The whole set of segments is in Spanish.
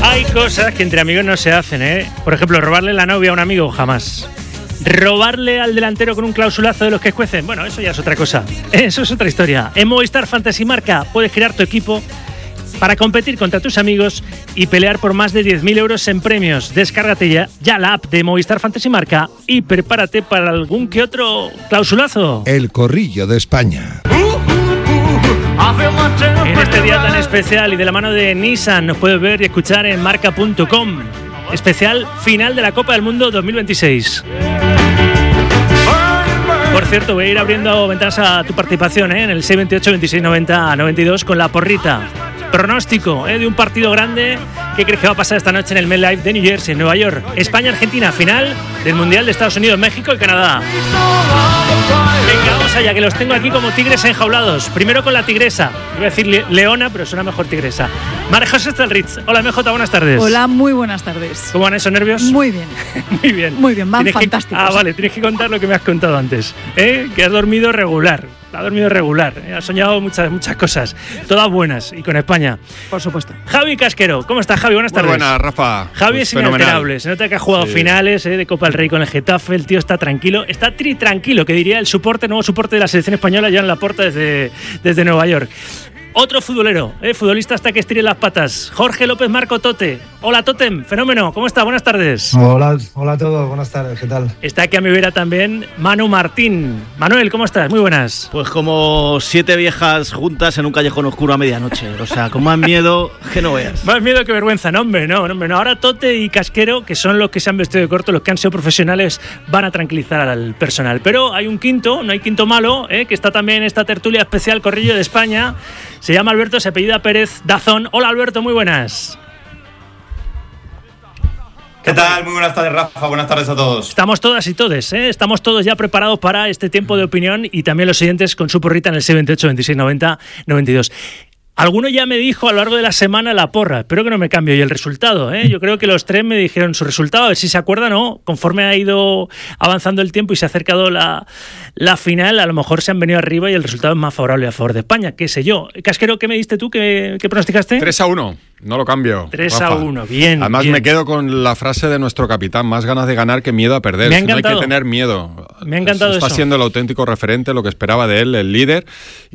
Hay cosas que entre amigos no se hacen, ¿eh? Por ejemplo, robarle la novia a un amigo, jamás. Robarle al delantero con un clausulazo de los que escuecen, bueno, eso ya es otra cosa. Eso es otra historia. En Movistar Fantasy Marca puedes crear tu equipo para competir contra tus amigos y pelear por más de 10.000 euros en premios. Descárgate ya la app de Movistar Fantasy Marca y prepárate para algún que otro clausulazo. El Corrillo de España. En este día tan especial y de la mano de Nissan nos puedes ver y escuchar en marca.com. Especial final de la Copa del Mundo 2026. Por cierto, voy a ir abriendo ventanas a tu participación en el 628 26 90 92 con la porrita. Pronóstico de un partido grande. ¿Qué crees que va a pasar esta noche en el MetLife de New Jersey, en Nueva York? España-Argentina, final del Mundial de Estados Unidos, México y Canadá. Venga, vamos allá, que los tengo aquí como tigres enjaulados. Primero con la tigresa. Iba a decir leona, pero suena mejor tigresa. María José Stelritz. Hola, MJ, buenas tardes. Hola, muy buenas tardes. ¿Cómo van esos nervios? Muy bien. Muy bien. Muy bien, van fantásticos. Vale, tienes que contar lo que me has contado antes. Que has dormido regular. Ha dormido regular, has soñado muchas cosas, todas buenas y con España. Por supuesto. Javi Casquero, ¿cómo estás, Javi? Buenas tardes. Muy buenas, Rafa. Javi pues es inalterable, se nota que ha jugado finales de Copa del Rey con el Getafe, el tío está tranquilo, está tranquilo, que diría el nuevo soporte de la selección española ya en la puerta desde Nueva York. Otro futbolero, futbolista hasta que estire las patas, Jorge López Marco Tote. Hola, Totem, fenómeno, ¿cómo está? Buenas tardes. Hola a todos, buenas tardes, ¿qué tal? Está aquí a mi vera también Manu Martín. Manuel, ¿cómo estás? Muy buenas. Pues como 7 viejas juntas en un callejón oscuro a medianoche, o sea, con más miedo que no veas. Más miedo que vergüenza, no. Ahora Tote y Casquero, que son los que se han vestido de corto, los que han sido profesionales, van a tranquilizar al personal. Pero hay un quinto, no hay quinto malo, que está también en esta tertulia especial Corrillo de España. Se llama Alberto, se apellida Pérez Dazón. Hola, Alberto, muy buenas. ¿Qué tal? Muy buenas tardes, Rafa. Buenas tardes a todos. Estamos todas y todes, Estamos todos ya preparados para este tiempo de opinión y también los siguientes con su porrita en el 628 26 90 92. Alguno ya me dijo a lo largo de la semana la porra, espero que no me cambie hoy el resultado, Yo creo que los tres me dijeron su resultado, a ver si se acuerdan o no. Conforme ha ido avanzando el tiempo y se ha acercado la final, a lo mejor se han venido arriba y el resultado es más favorable a favor de España, qué sé yo. Casquero, ¿qué me diste tú? ¿Qué pronosticaste? 3-1, no lo cambio. 3-1, bien. Además bien. Me quedo con la frase de nuestro capitán, más ganas de ganar que miedo a perder. Me ha encantado. No hay que tener miedo. Me ha encantado Está eso. siendo el auténtico referente, lo que esperaba de él, el líder,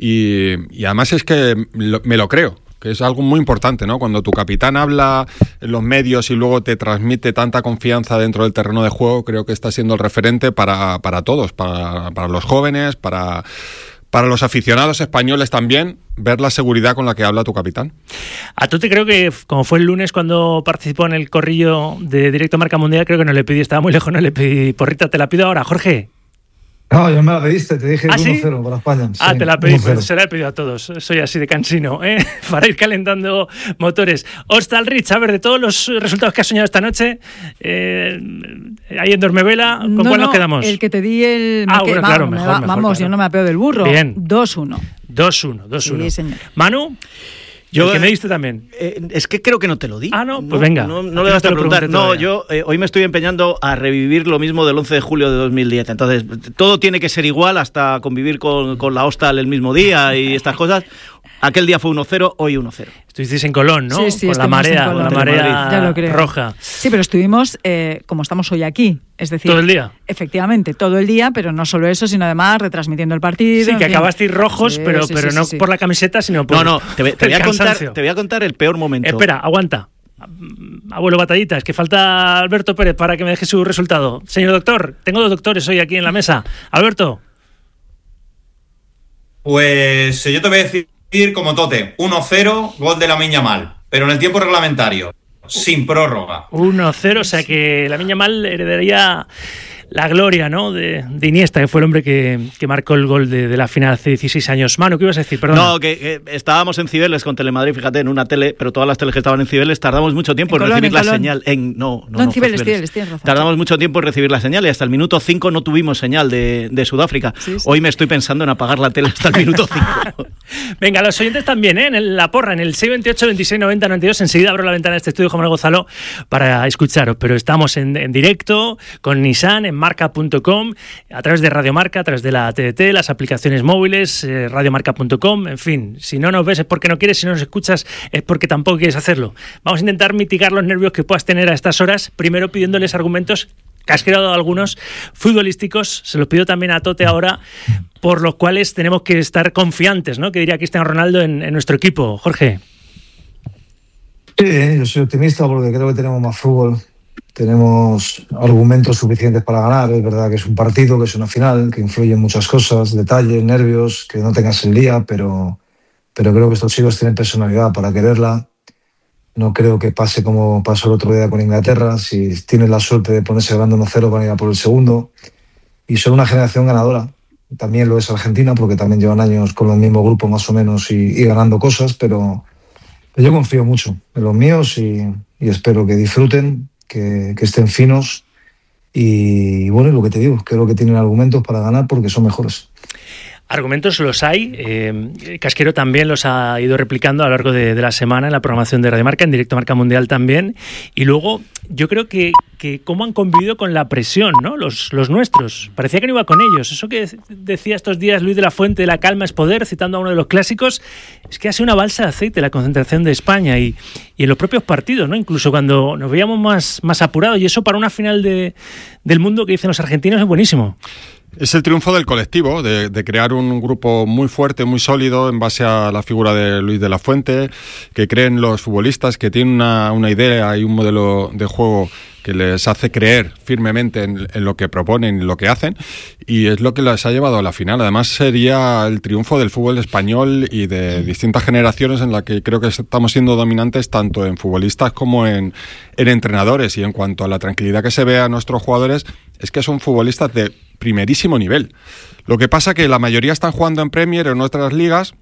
y además es que me lo creo. Que es algo muy importante, ¿no? Cuando tu capitán habla en los medios y luego te transmite tanta confianza dentro del terreno de juego, creo que está siendo el referente para todos, para los jóvenes, para los aficionados españoles también, ver la seguridad con la que habla tu capitán. A Tote creo que, como fue el lunes cuando participó en el corrillo de Directo Marca Mundial, creo que no le pedí, estaba muy lejos, no le pedí porrita, te la pido ahora, Jorge. No, yo me la pediste, te dije 1-0 ¿sí? para España. Sí, te la pedí, 1-0. pues se la he pedido a todos. Soy así de cansino, para ir calentando motores. Hostalrich, a ver, de todos los resultados que has soñado esta noche, ahí en Dormevela, ¿con cuál nos quedamos? El que te di el... bueno, claro, mejor, vamos, claro. Yo no me apeo del burro. Bien. 2-1. 2-1. Sí, señor. Manu, el que me diste también. Es que creo que no te lo di. Ah, no, pues venga. No le vas a preguntar. No, yo hoy me estoy empeñando a revivir lo mismo del 11 de julio de 2010. Entonces, todo tiene que ser igual, hasta convivir con la hostal el mismo día y estas cosas. Aquel día fue 1-0, hoy 1-0. Estuvisteis en Colón, ¿no? Sí, con la marea ya lo creo. Roja. Sí, pero estuvimos como estamos hoy aquí. Es decir, ¿todo el día? Efectivamente, todo el día, pero no solo eso, sino además retransmitiendo el partido. Sí, que acabasteis rojos, sí, pero no por la camiseta, sino por te voy a contar el peor momento. Espera, aguanta. Abuelo Batallitas, que falta Alberto Pérez para que me deje su resultado. Señor doctor, tengo 2 doctores hoy aquí en la mesa. Alberto. Pues yo te voy a decir como Tote, 1-0, gol de Lamine Yamal, pero en el tiempo reglamentario, sin prórroga. 1-0, o sea que Lamine Yamal heredaría la gloria, ¿no? de Iniesta, que fue el hombre que marcó el gol de la final hace 16 años. Manu, ¿qué ibas a decir? Perdona. No, que estábamos en Cibeles con Telemadrid, fíjate, en una tele, pero todas las teles que estaban en Cibeles tardamos mucho tiempo en recibir la señal. No, en Cibeles, tienes razón. Tardamos mucho tiempo en recibir la señal y hasta el minuto 5 no tuvimos señal de Sudáfrica. Sí. Hoy me estoy pensando en apagar la tele hasta el minuto 5. Venga, los oyentes también, en la porra, en el 628 26 90 92. Enseguida abro la ventana de este estudio, Juan Gonzalo, para escucharos. Pero estamos en directo con Nissan, en marca.com, a través de Radio Marca, a través de la TDT, las aplicaciones móviles, radiomarca.com, en fin, si no nos ves es porque no quieres, si no nos escuchas es porque tampoco quieres hacerlo. Vamos a intentar mitigar los nervios que puedas tener a estas horas, primero pidiéndoles argumentos que has creado algunos futbolísticos, se los pido también a Tote ahora, por los cuales tenemos que estar confiantes, ¿no? Que diría Cristiano Ronaldo en nuestro equipo. Jorge. Sí, yo soy optimista porque creo que tenemos más fútbol, tenemos argumentos suficientes para ganar. Es verdad que es un partido, que es una final, que influyen muchas cosas, detalles, nervios, que no tengas el día, pero creo que estos chicos tienen personalidad para quererla. No creo que pase como pasó el otro día con Inglaterra. Si tienen la suerte de ponerse ganando 1-0 van a ir a por el segundo. Y son una generación ganadora. También lo es Argentina, porque también llevan años con el mismo grupo más o menos y ganando cosas, pero yo confío mucho en los míos y espero que disfruten, que estén finos. Y bueno, lo que te digo, creo que tienen argumentos para ganar porque son mejores. Argumentos los hay, Casquero también los ha ido replicando a lo largo de la semana en la programación de Radio Marca, en directo Marca Mundial también, y luego yo creo que cómo han convivido con la presión, ¿no? Los nuestros, parecía que no iba con ellos, eso que decía estos días Luis de la Fuente, la calma es poder, citando a uno de los clásicos, es que ha sido una balsa de aceite la concentración de España y en los propios partidos, ¿no? Incluso cuando nos veíamos más apurados, y eso para una final del mundo que dicen los argentinos es buenísimo. Es el triunfo del colectivo, de crear un grupo muy fuerte, muy sólido en base a la figura de Luis de la Fuente, que creen los futbolistas, que tienen una idea y un modelo de juego que les hace creer firmemente en lo que proponen y lo que hacen, y es lo que les ha llevado a la final. Además sería el triunfo del fútbol español y de distintas generaciones en la que creo que estamos siendo dominantes tanto en futbolistas como en entrenadores, y en cuanto a la tranquilidad que se ve a nuestros jugadores, es que son futbolistas de primerísimo nivel. Lo que pasa que la mayoría están jugando en Premier o en otras ligas,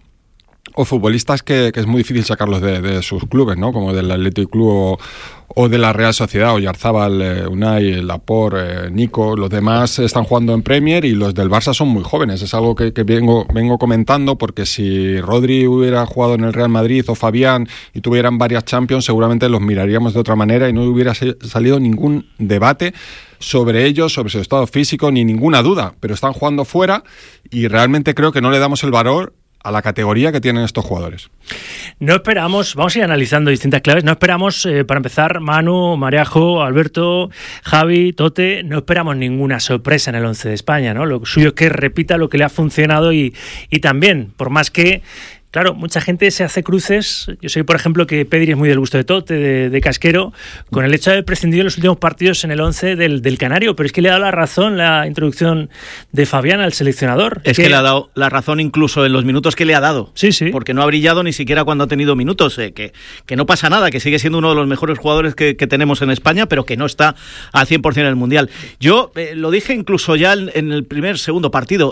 o futbolistas que es muy difícil sacarlos de sus clubes, ¿no? Como del Athletic Club o de la Real Sociedad, Oyarzábal, Unai, Laporte, Nico. Los demás están jugando en Premier y los del Barça son muy jóvenes. Es algo que vengo comentando, porque si Rodri hubiera jugado en el Real Madrid o Fabián y tuvieran varias Champions, seguramente los miraríamos de otra manera y no hubiera salido ningún debate sobre ellos, sobre su estado físico, ni ninguna duda. Pero están jugando fuera y realmente creo que no le damos el valor a la categoría que tienen estos jugadores. No esperamos, vamos a ir analizando distintas claves, no esperamos, para empezar, Manu, Mariajo, Alberto, Javi, Tote, no esperamos ninguna sorpresa en el 11 de España, ¿no? Lo suyo es que repita lo que le ha funcionado y también, por más que, claro, mucha gente se hace cruces. Yo sé, por ejemplo, que Pedri es muy del gusto de Tote, de Casquero, con el hecho de haber prescindido en los últimos partidos en el 11 del Canario, pero es que le ha dado la razón la introducción de Fabián al seleccionador. Es que le ha dado la razón incluso en los minutos que le ha dado. Sí, sí. Porque no ha brillado ni siquiera cuando ha tenido minutos. Que no pasa nada, que sigue siendo uno de los mejores jugadores que tenemos en España, pero que no está al 100% en el Mundial. Yo lo dije incluso ya en el segundo partido.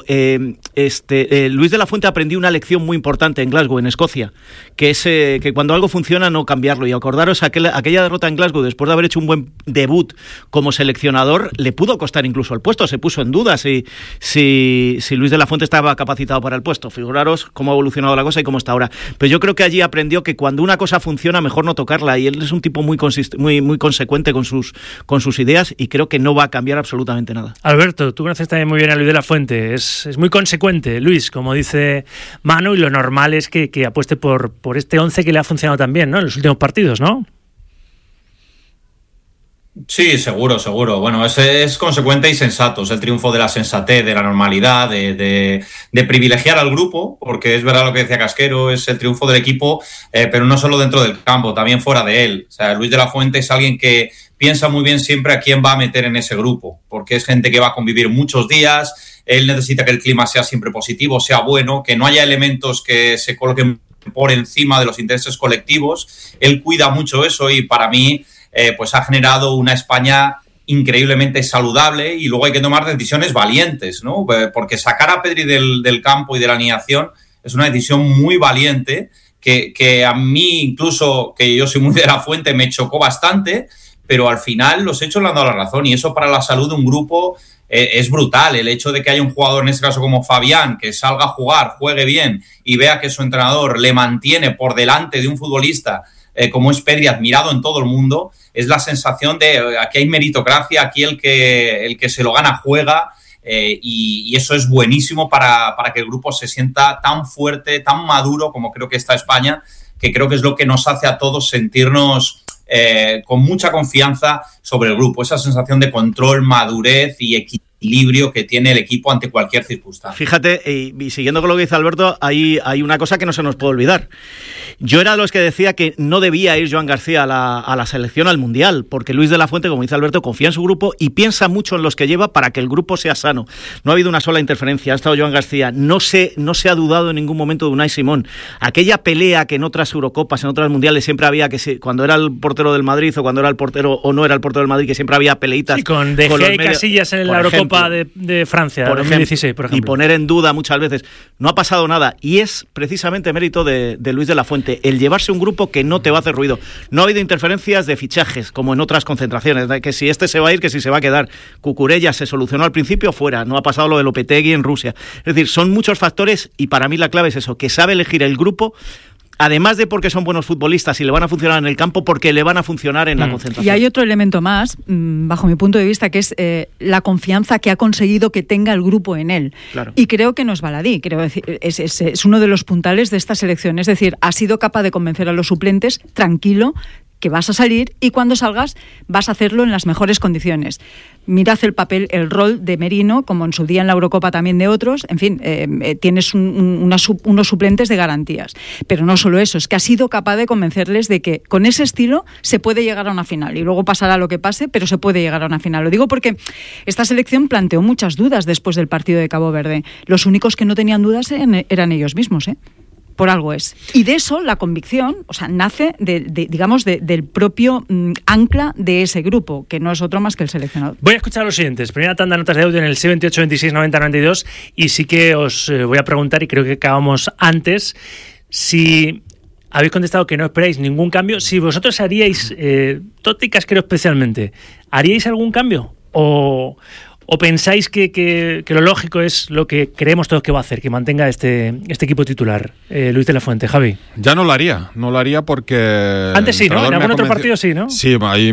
Luis de la Fuente aprendió una lección muy importante en Glasgow, en Escocia, que es que cuando algo funciona no cambiarlo. Y acordaros, aquella derrota en Glasgow, después de haber hecho un buen debut como seleccionador, le pudo costar incluso el puesto. Se puso en duda si Luis de la Fuente estaba capacitado para el puesto. Figuraros cómo ha evolucionado la cosa y cómo está ahora. Pero yo creo que allí aprendió que cuando una cosa funciona, mejor no tocarla, y él es un tipo muy consecuente con sus ideas, y creo que no va a cambiar absolutamente nada. Alberto, tú conoces también muy bien a Luis de la Fuente, es muy consecuente, Luis, como dice Manu, y lo normal es que apueste por este 11 que le ha funcionado también, ¿no? En los últimos partidos, ¿no? Sí, seguro. Bueno, es consecuente y sensato. Es el triunfo de la sensatez, de la normalidad, de privilegiar al grupo, porque es verdad lo que decía Casquero, es el triunfo del equipo, pero no solo dentro del campo, también fuera de él. O sea, Luis de la Fuente es alguien que piensa muy bien siempre a quién va a meter en ese grupo, porque es gente que va a convivir muchos días. Él necesita que el clima sea siempre positivo, sea bueno, que no haya elementos que se coloquen por encima de los intereses colectivos. Él cuida mucho eso y para mí pues ha generado una España increíblemente saludable, y luego hay que tomar decisiones valientes, ¿no? Porque sacar a Pedri del campo y de la alineación es una decisión muy valiente que a mí, incluso que yo soy muy de la Fuente, me chocó bastante, pero al final los hechos le han dado la razón, y eso para la salud de un grupo es brutal. El hecho de que haya un jugador, en este caso como Fabián, que salga a jugar, juegue bien y vea que su entrenador le mantiene por delante de un futbolista como es Pedri, admirado en todo el mundo, es la sensación de aquí hay meritocracia, aquí el que se lo gana juega, y eso es buenísimo para que el grupo se sienta tan fuerte, tan maduro como creo que está España, que creo que es lo que nos hace a todos sentirnos con mucha confianza sobre el grupo, esa sensación de control, madurez y equilibrio que tiene el equipo ante cualquier circunstancia. Fíjate, y siguiendo con lo que dice Alberto, hay una cosa que no se nos puede olvidar. Yo era de los que decía que no debía ir Joan García a la selección, al Mundial, porque Luis de la Fuente, como dice Alberto, confía en su grupo y piensa mucho en los que lleva para que el grupo sea sano. No ha habido una sola interferencia, ha estado Joan García, no se ha dudado en ningún momento de Unai Simón. Aquella pelea que en otras Eurocopas, en otras Mundiales siempre había, cuando era el portero del Madrid o cuando era el portero o no era el portero del Madrid, que siempre había peleitas. Sí, con De Gea y Casillas en la Eurocopa de Francia, por 2016, por ejemplo. Y poner en duda muchas veces. No ha pasado nada, y es precisamente mérito de Luis de la Fuente el llevarse un grupo que no te va a hacer ruido. No ha habido interferencias de fichajes como en otras concentraciones, que si este se va a ir, que si se va a quedar. Cucurella se solucionó al principio, fuera. No ha pasado lo de Lopetegui en Rusia. Es decir, son muchos factores, y para mí la clave es eso, que sabe elegir el grupo, además de porque son buenos futbolistas y le van a funcionar en el campo, porque le van a funcionar en la concentración. Y hay otro elemento más, bajo mi punto de vista, que es la confianza que ha conseguido que tenga el grupo en él. Claro. Y creo que no es baladí, es uno de los puntales de esta selección. Es decir, ha sido capaz de convencer a los suplentes, tranquilo, que vas a salir, y cuando salgas vas a hacerlo en las mejores condiciones. Mirad el rol de Merino, como en su día en la Eurocopa también de otros. En fin, tienes unos suplentes de garantías. Pero no solo eso, es que ha sido capaz de convencerles de que con ese estilo se puede llegar a una final. Y luego pasará lo que pase, pero se puede llegar a una final. Lo digo porque esta selección planteó muchas dudas después del partido de Cabo Verde. Los únicos que no tenían dudas eran ellos mismos, Por algo es. Y de eso la convicción, nace del propio ancla de ese grupo, que no es otro más que el seleccionador. Voy a escuchar a los siguientes. Primera tanda de notas de audio en el 78 26 90 92, y sí que os voy a preguntar, y creo que acabamos antes, si habéis contestado que no esperáis ningún cambio, si vosotros haríais, Totti Casquero especialmente, ¿haríais algún cambio? ¿O pensáis que lo lógico es lo que creemos todos que va a hacer, que mantenga este equipo titular? Luis de la Fuente, Javi. Ya no lo haría porque... Antes sí, ¿no? En algún otro partido sí, ¿no? Sí, ahí,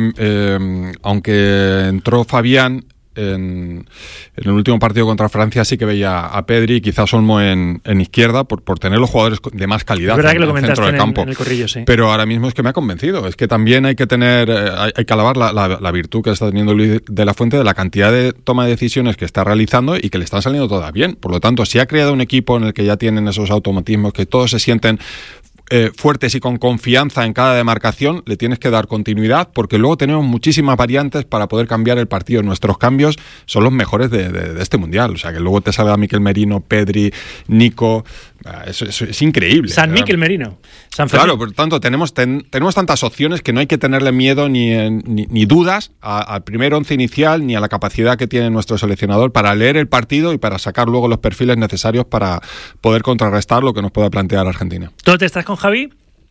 aunque entró Fabián en el último partido contra Francia, sí que veía a Pedri y quizás Olmo en izquierda por tener los jugadores de más calidad en el centro del campo. En el corrillo, sí. Pero ahora mismo es que me ha convencido. Es que también hay que tener, hay que alabar la virtud que está teniendo Luis de la Fuente, de la cantidad de toma de decisiones que está realizando y que le están saliendo todas bien. Por lo tanto, si ha creado un equipo en el que ya tienen esos automatismos, que todos se sienten fuertes y con confianza en cada demarcación, le tienes que dar continuidad, porque luego tenemos muchísimas variantes para poder cambiar el partido. Nuestros cambios son los mejores de este Mundial. O sea, que luego te salga Mikel Merino, Pedri, Nico... Eso es increíble. San Mikel Merino. Claro, por tanto, tenemos tantas opciones que no hay que tenerle miedo ni dudas al primer once inicial, ni a la capacidad que tiene nuestro seleccionador para leer el partido y para sacar luego los perfiles necesarios para poder contrarrestar lo que nos pueda plantear Argentina. ¿Tú te estás con Javi?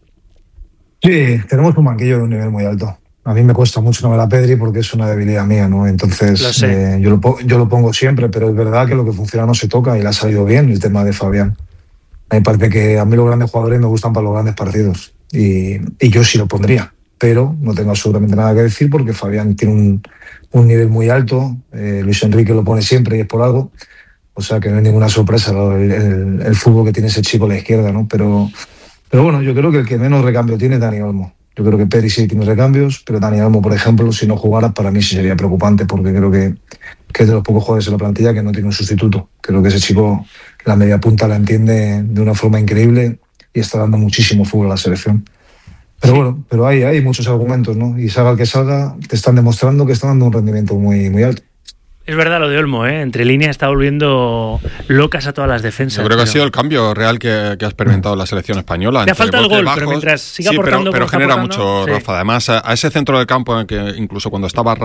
Sí, tenemos un banquillo de un nivel muy alto. A mí me cuesta mucho no ver a Pedri porque es una debilidad mía, ¿no? Entonces, yo lo pongo siempre, pero es verdad que lo que funciona no se toca, y le ha salido bien el tema de Fabián. Me parece que a mí los grandes jugadores me gustan para los grandes partidos, y yo sí lo pondría, pero no tengo absolutamente nada que decir porque Fabián tiene un nivel muy alto. Luis Enrique lo pone siempre y es por algo, o sea que no hay ninguna sorpresa el fútbol que tiene ese chico a la izquierda, ¿no? Pero bueno, yo creo que el que menos recambio tiene es Dani Olmo. Yo creo que Pedri sí tiene recambios, pero Dani Olmo, por ejemplo, si no jugara, para mí sí sería preocupante, porque creo que es de los pocos jugadores en la plantilla que no tiene un sustituto. Creo que ese chico la media punta la entiende de una forma increíble y está dando muchísimo fútbol a la selección. Pero bueno, pero hay muchos argumentos, ¿no? Y salga el que salga, te están demostrando que están dando un rendimiento muy, muy alto. Es verdad lo de Olmo, entre líneas está volviendo locas a todas las defensas. Yo creo que ha sido el cambio real que ha experimentado la selección española. Le falta el gol, pero mientras siga aportando... pero genera mucho, sí. Rafa. Además, a ese centro del campo en el que incluso cuando estaba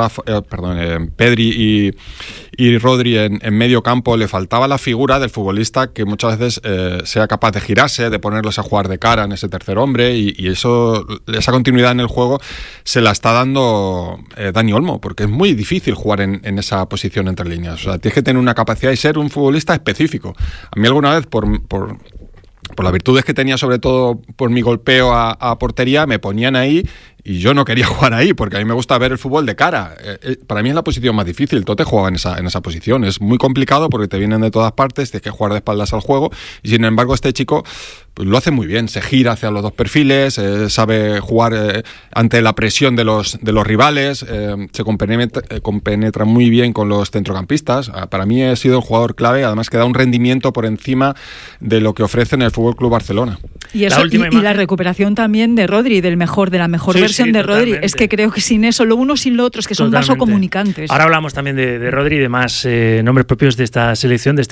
Pedri y Rodri en medio campo, le faltaba la figura del futbolista que muchas veces sea capaz de girarse, de ponerlos a jugar de cara en ese tercer hombre, y esa continuidad en el juego se la está dando Dani Olmo, porque es muy difícil jugar en esa posición entre líneas. O sea, tienes que tener una capacidad y ser un futbolista específico. A mí alguna vez, por por las virtudes que tenía, sobre todo por mi golpeo a portería, me ponían ahí y yo no quería jugar ahí, porque a mí me gusta ver el fútbol de cara. Para mí es la posición más difícil. Tote juega en esa posición. Es muy complicado porque te vienen de todas partes, tienes que jugar de espaldas al juego, y sin embargo este chico pues lo hace muy bien. Se gira hacia los dos perfiles, sabe jugar ante la presión de los rivales, se compenetra muy bien con los centrocampistas. Para mí ha sido un jugador clave, además que da un rendimiento por encima de lo que ofrece en el FC Barcelona. Y la recuperación también de Rodri, de la mejor versión de Rodri. Es que creo que sin eso, lo uno sin lo otro, es que son vasocomunicantes. Ahora hablamos también de Rodri y de más nombres propios de esta selección, de